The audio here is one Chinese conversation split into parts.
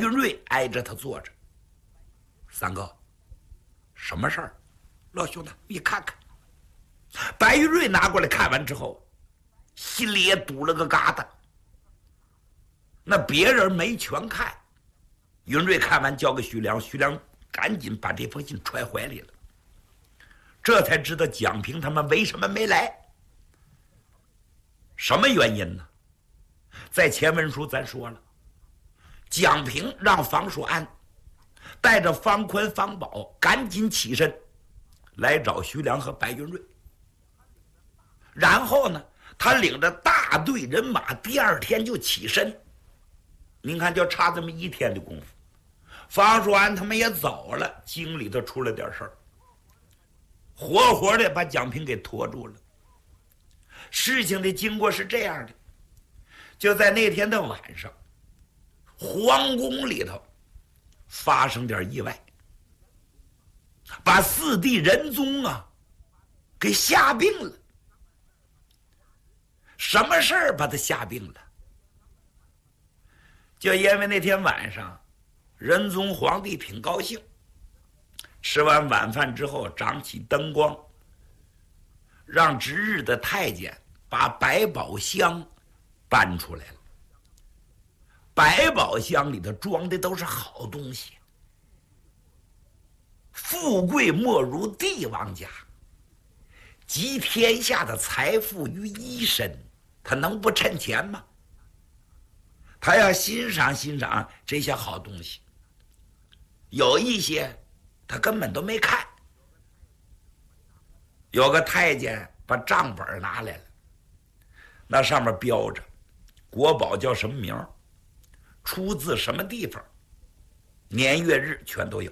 云瑞挨着他坐着。三哥，什么事儿？老兄呢？你看看。白云瑞拿过来看完之后，心里也堵了个疙瘩。那别人没全看，云瑞看完交给徐良，徐良赶紧把这封信揣怀里了。这才知道蒋平他们为什么没来，什么原因呢？在前文书咱说了，蒋平让房叔安带着方宽、方宝赶紧起身来找徐良和白云瑞，然后呢，他领着大队人马第二天就起身。您看，就差这么一天的功夫，方叔安他们也走了，京里头出了点事儿，活活的把蒋平给拖住了。事情的经过是这样的，就在那天的晚上，皇宫里头发生点意外，把四弟仁宗啊给吓病了。什么事儿把他吓病了？就因为那天晚上，仁宗皇帝挺高兴，吃完晚饭之后掌起灯光，让值日的太监把百宝箱搬出来了。百宝箱里头装的都是好东西，富贵莫如帝王家，集天下的财富于一身，他能不趁钱吗？他要欣赏欣赏这些好东西，有一些他根本都没看。有个太监把账本拿来了，那上面标着国宝叫什么名，出自什么地方，年月日全都有。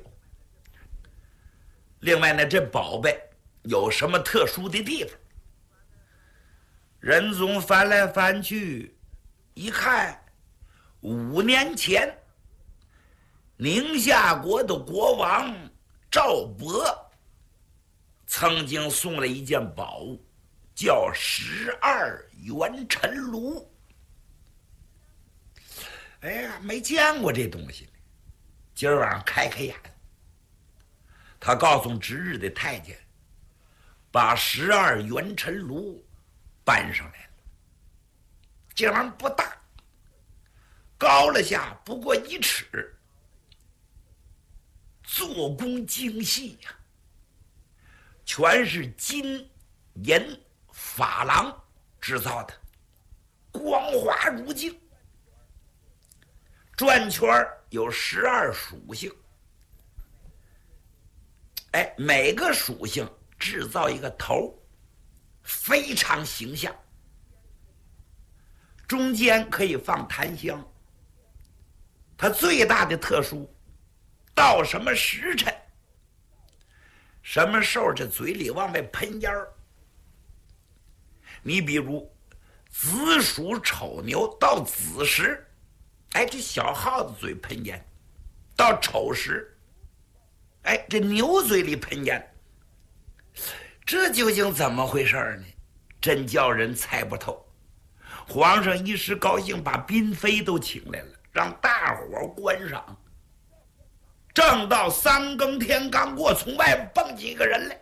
另外呢，这宝贝有什么特殊的地方？仁宗翻来翻去一看，5年前宁夏国的国王赵亳曾经送了一件宝物，叫12元辰炉。哎呀，没见过这东西呢，今儿晚上开开眼。他告诉值日的太监，把12元辰炉搬上来了。这玩意儿不大，高了下不过1尺，做工精细呀，全是金银珐琅制造的，光滑如镜。转圈有12属性，哎，每个属性制造一个头，非常形象。中间可以放檀香。它最大的特殊，到什么时辰，什么时候这嘴里往外喷烟儿。你比如子鼠丑牛到子时，哎，这小耗子嘴喷烟；到丑时，哎，这牛嘴里喷烟。这究竟怎么回事呢？真叫人猜不透。皇上一时高兴，把嫔妃都请来了，让大伙观赏。正到3更天刚过，从外面蹦进一个人来。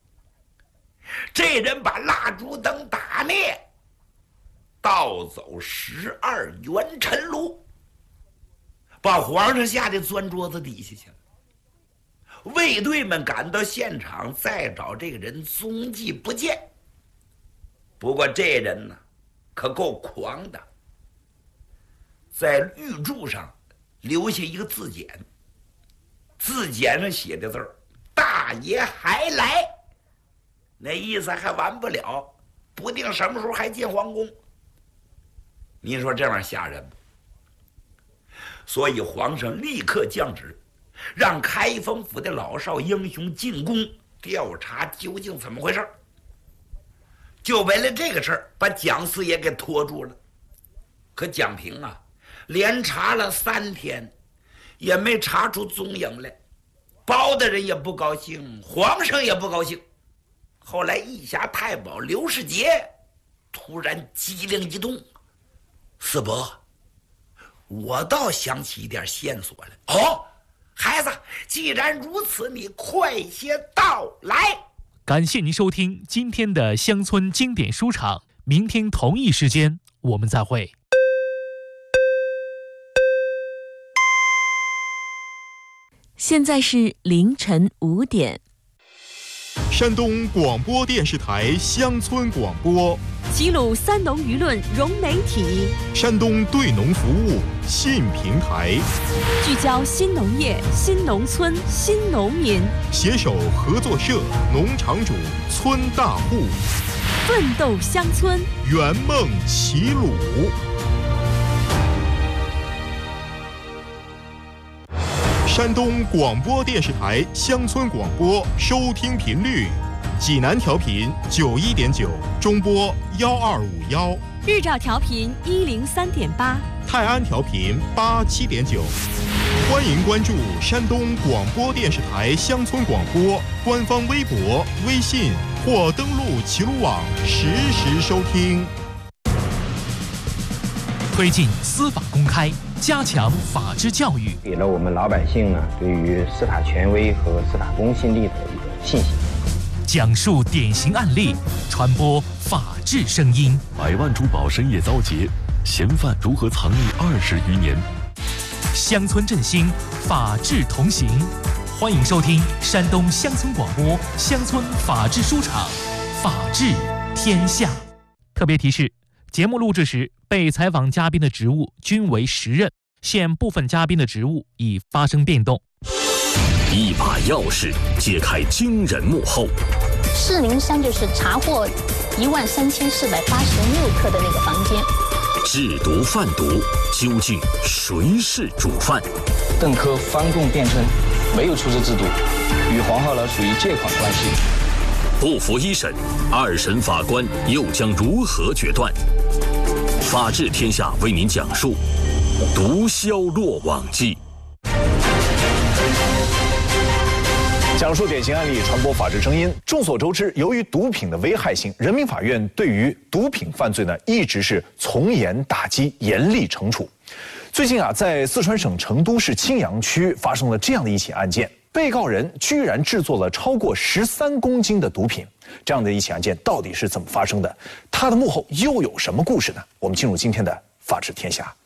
这人把蜡烛灯打灭，盗走12元辰炉，把皇上吓得钻桌子底下去了。卫队们赶到现场，再找这个人踪迹不见。不过这人呢，可够狂的，在玉柱上留下一个字简，字简上写的字儿“大爷还来”，那意思还完不了，不定什么时候还进皇宫。你说这玩意儿吓人不？所以皇上立刻降旨，让开封府的老少英雄进宫调查究竟怎么回事。就为了这个事儿，把蒋四爷给拖住了。可蒋平啊，连查了3天，也没查出踪影来。包大人也不高兴，皇上也不高兴。后来义侠太保刘世杰突然机灵一动：“四伯， 我倒想起一点线索来。哦，孩子，既然如此，你快些到来。 感谢您收听今天的乡村经典书场，明天同一时间我们再会。 现在是凌晨5点。 山东广播电视台乡村广播， 齐鲁三农舆论融媒体， 山东对农服务新平台， 聚焦新农业、新农村、新农民， 携手合作社、农场主、村大户， 奋斗乡村， 圆梦齐鲁。山东广播电视台乡村广播收听频率：济南调频91.9，中波1251； 日照调频103.8， 泰安调频87.9。欢迎关注山东广播电视台乡村广播官方微博、微信或登录齐鲁网实时收听。 推进司法公开，加强法治教育， 给了我们老百姓呢对于司法权威和司法公信力的一个信心。 讲述典型案例，传播法治声音。 100万珠宝深夜遭劫，嫌犯如何藏匿20余年？ 乡村振兴，法治同行。欢迎收听山东乡村广播乡村法治书场，法治天下。特别提示：节目录制时，被采访嘉宾的职务均为实任，现部分嘉宾的职务已发生变动。 一把钥匙揭开惊人幕后。 403就是查获13486克的那个房间。 制毒贩毒，究竟谁是主犯？ 邓科翻供辩称没有出资制毒，与黄浩老属于借款关系。 不服一审，2审法官又将如何决断？法治天下为您讲述毒枭落网记。 讲述典型案例，传播法治声音。众所周知，由于毒品的危害性，人民法院对于毒品犯罪呢，一直是从严打击、严厉惩处。最近啊，在四川省成都市青羊区发生了这样的一起案件，被告人居然制作了超过13公斤的毒品。这样的一起案件到底是怎么发生的？它的幕后又有什么故事呢？我们进入今天的法治天下。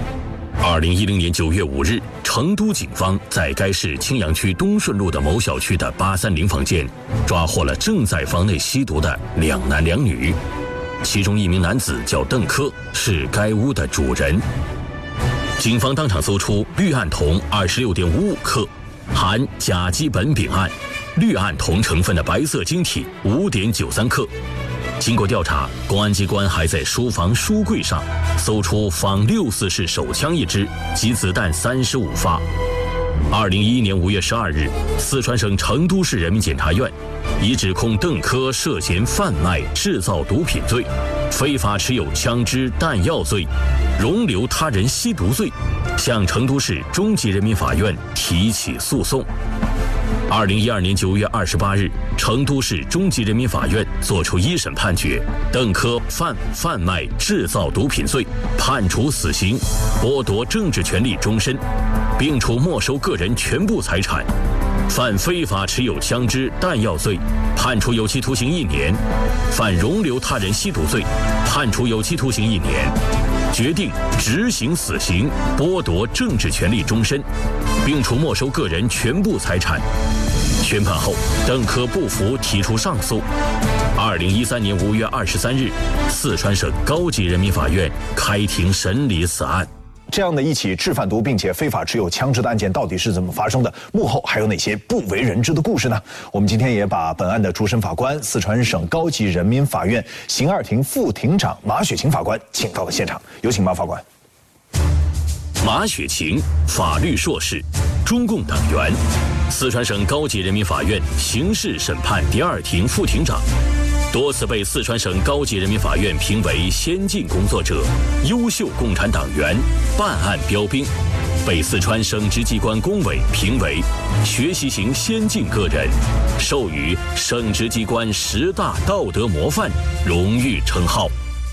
2010年9月5日，成都警方在该市青羊区东顺路的某小区的830房间，抓获了正在房内吸毒的2男2女，其中一名男子叫邓科，是该屋的主人。警方当场搜出氯胺酮26.55克，含甲基苯丙胺、氯胺酮成分的白色晶体5.93克。经过调查，公安机关还在书房书柜上搜出仿6.4式手枪1支及子弹35发。2011年5月12日，四川省成都市人民检察院以指控邓科涉嫌贩卖、制造毒品罪、非法持有枪支弹药罪、容留他人吸毒罪，向成都市中级人民法院提起诉讼。2012年9月28日，成都市中级人民法院作出1审判决，邓科犯贩卖、制造毒品罪，判处死刑，剥夺政治权利终身，并处没收个人全部财产；犯非法持有枪支弹药罪，判处有期徒刑1年；犯容留他人吸毒罪，判处有期徒刑1年。决定执行死刑，剥夺政治权利终身，并处没收个人全部财产。宣判后，邓科不服，提出上诉。2013年5月23日，四川省高级人民法院开庭审理此案。 这样的一起制贩毒并且非法持有枪支的案件到底是怎么发生的？幕后还有哪些不为人知的故事呢？我们今天也把本案的主审法官、四川省高级人民法院刑2庭副庭长马雪晴法官请到了现场，有请马法官。 马雪晴，法律硕士，中共党员，四川省高级人民法院刑事审判第2庭副庭长，多次被四川省高级人民法院评为先进工作者、优秀共产党员、办案标兵，被四川省直机关工委评为学习型先进个人，授予省直机关10大道德模范荣誉称号。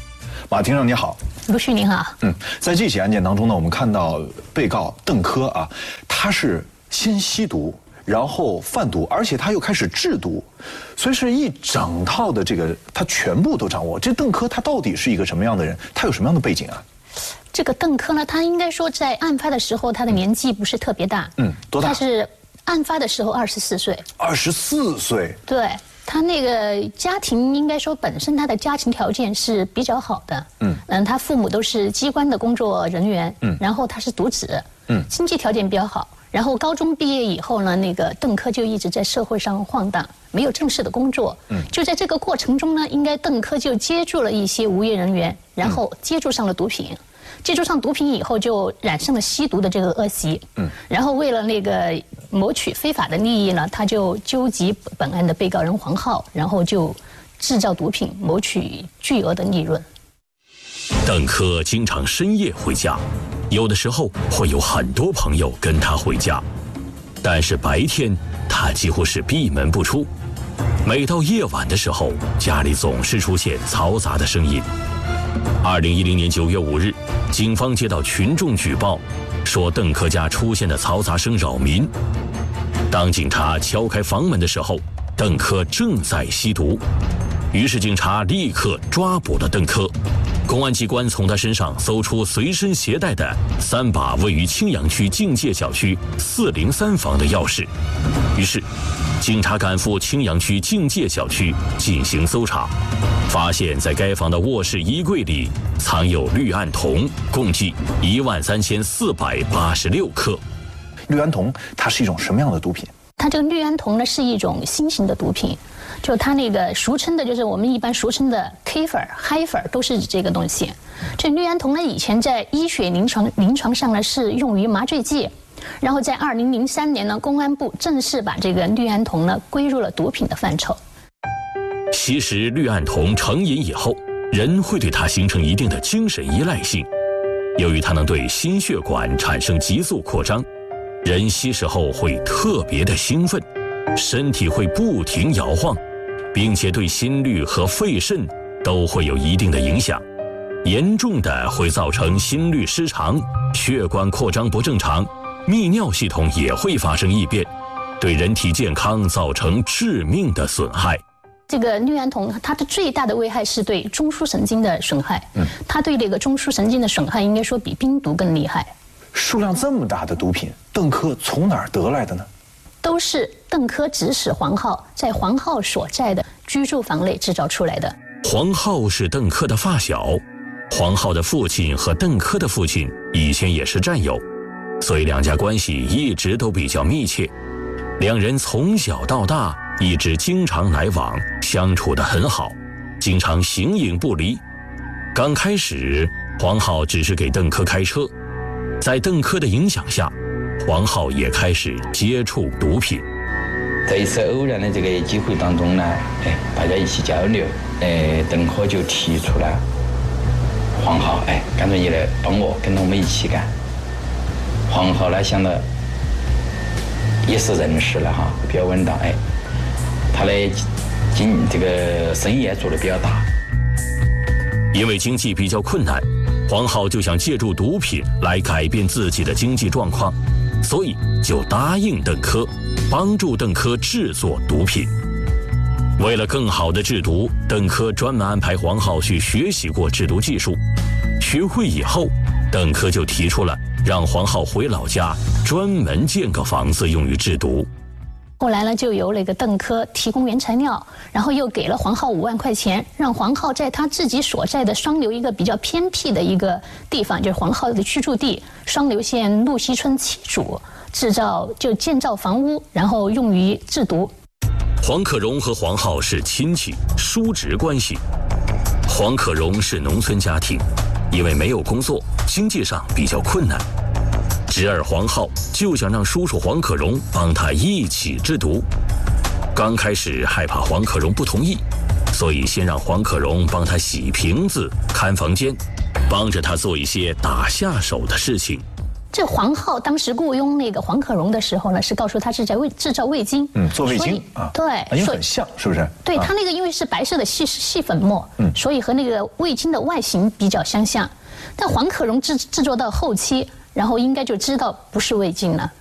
马庭生你好。 卢旭您好。 在这起案件当中呢，我们看到被告邓科啊，他是先吸毒，然后贩毒，而且他又开始制毒，所以是一整套的这个他全部都掌握。这邓科他到底是一个什么样的人？他有什么样的背景啊？ 这个邓科呢，他应该说在案发的时候，他的年纪不是特别大。 多大？ 他是案发的时候24岁。 24岁。 对。他那个家庭应该说本身他的家庭条件是比较好的，他父母都是机关的工作人员，然后他是独子，经济条件比较好。然后高中毕业以后呢，那个邓科就一直在社会上晃荡，没有正式的工作。就在这个过程中呢，应该邓科就接触了一些无业人员，然后接触上了毒品。接触上毒品以后，就染上了吸毒的这个恶习。然后为了那个谋取非法的利益呢，他就纠集本案的被告人黄浩，然后就制造毒品，谋取巨额的利润。 邓科经常深夜回家，有的时候会有很多朋友跟他回家，但是白天他几乎是闭门不出。每到夜晚的时候，家里总是出现嘈杂的声音。2010年9月5日，警方接到群众举报，说邓科家出现的嘈杂声扰民。当警察敲开房门的时候，邓科正在吸毒，于是警察立刻抓捕了邓科。公安机关从他身上搜出随身携带的3把位于青羊区境界小区403房的钥匙，于是警察赶赴青羊区境界小区进行搜查，发现在该房的卧室衣柜里藏有氯胺酮，共计13486克。 氯胺酮它是一种什么样的毒品？ 它这个氯胺酮呢是一种新型的毒品，就它那个俗称的，就是我们一般俗称的 K 粉、嗨粉，都是这个东西。这氯胺酮呢，以前在医学临床上呢是用于麻醉剂，然后在2003年呢，公安部正式把这个氯胺酮呢归入了毒品的范畴。 吸食氯胺酮成瘾以后，人会对它形成一定的精神依赖性，由于它能对心血管产生急速扩张。人吸食后会特别的兴奋，身体会不停摇晃，并且对心率和肺肾都会有一定的影响，严重的会造成心律失常、血管扩张不正常，泌尿系统也会发生异变，对人体健康造成致命的损害。 这个氯胺酮它的最大的危害是对中枢神经的损害，它对这个中枢神经的损害应该说比冰毒更厉害。 数量这么大的毒品，邓科从哪儿得来的呢？ 都是邓科指使黄浩在黄浩所在的居住房内制造出来的。 黄浩是邓科的发小，黄浩的父亲和邓科的父亲以前也是战友，所以两家关系一直都比较密切。两人从小到大一直经常来往，相处得很好，经常形影不离。刚开始，黄浩只是给邓科开车，在邓科的影响下，黄浩也开始接触毒品。 在一次偶然的这个机会当中呢，大家一起交流，邓科就提出了黄浩，干脆你来帮我，跟着我们一起干。黄浩呢想的也是人事了哈，比较稳当，他的这个生意也做得比较大。 因为经济比较困难，黄浩就想借助毒品来改变自己的经济状况，所以就答应邓科，帮助邓科制作毒品。为了更好的制毒，邓科专门安排黄浩去学习过制毒技术。学会以后，邓科就提出了让黄浩回老家专门建个房子用于制毒。 后来呢，就由那个邓科提供原材料，然后又给了黄浩5万块钱，让黄浩在他自己所在的双流一个比较偏僻的一个地方，就是黄浩的居住地双流县陆溪村7组建造房屋，然后用于制毒。 黄可荣和黄浩是亲戚，叔侄关系。黄可荣是农村家庭，因为没有工作，经济上比较困难。侄儿黄浩就想让叔叔黄可荣帮他一起制毒。刚开始害怕黄可荣不同意，所以先让黄可荣帮他洗瓶子、看房间，帮着他做一些打下手的事情。 这黄浩当时雇佣那个黄可荣的时候呢，是告诉他是在制造味精， 做味精啊， 对， 因为很像，是不是？ 对，它那个因为是白色的细粉末，所以和那个味精的外形比较相像。但黄可荣制作到后期，然后应该就知道不是味精了，